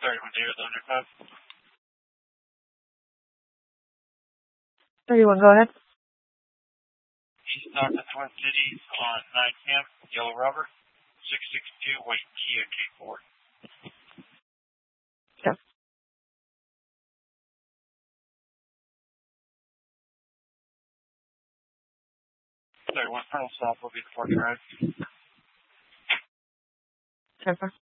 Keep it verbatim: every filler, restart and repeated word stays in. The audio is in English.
thirty-one David Thunder five. thirty-one, go ahead. East Stockton, Twin Cities on nine Camp, Yellow Rubber, six six two, white Kia K four. Okay. thirty-one Colonel Stop will be the fourth drive. ten four.